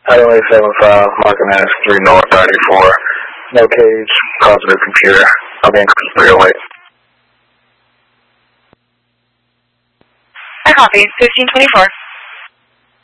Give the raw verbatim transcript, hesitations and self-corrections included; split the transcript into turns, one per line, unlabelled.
Highway seven five, Markham Ave three North thirty-four. No cage, positive computer. I'll be in three oh eight.
I copy. fifteen twenty-four.